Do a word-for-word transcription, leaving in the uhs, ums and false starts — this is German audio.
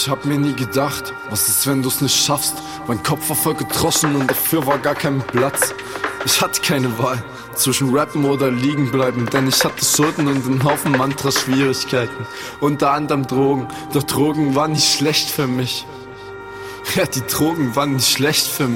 Ich hab mir nie gedacht, was ist, wenn du's nicht schaffst? Mein Kopf war voll gedroschen und dafür war gar kein Platz. Ich hatte keine Wahl zwischen rappen oder liegen bleiben, denn ich hatte Schulden und einen Haufen Mantra-Schwierigkeiten. Unter anderem Drogen, doch Drogen waren nicht schlecht für mich. Ja, die Drogen waren nicht schlecht für mich.